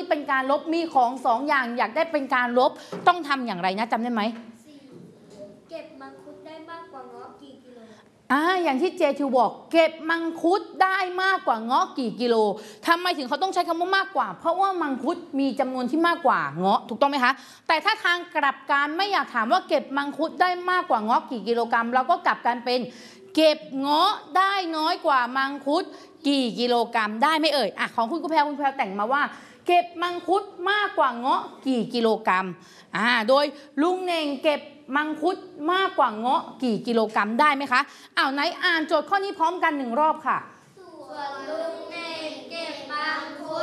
เป็นการลบมีของ2 อย่างอยากได้เป็นการลบต้องทำอย่างไรนะจำได้ไหมเก็บมังคุดได้มากกว่าเงาะกี่กิโลอย่างที่เจทิวบอกเก็บมังคุดได้มากกว่าเงาะกี่กิโลทำไมถึงเขาต้องใช้คำว่ามากกว่าเพราะว่ามังคุดมีจำนวนที่มากกว่าเงาะถูกต้องไหมคะแต่ถ้าทางกลับกันไม่อยากถามว่าเก็บมังคุดได้มากกว่าเงาะกี่กิโลกรัมเราก็กลับกันเป็นเก็บเงาะได้น้อยกว่ามังคุดกี่กิโลกรัมได้ไหมเอ่ยของคุณแพรแต่งมาว่าเก็บมังคุดมากกว่าเงาะกี่กิโลกรัมโดยลุงเน่งเก็บมังคุดมากกว่าเงาะกี่กิโลกรัมได้ไหมคะไหนอ่านโจทย์ข้อนี้พร้อมกัน1 รอบค่ะส่วนลุง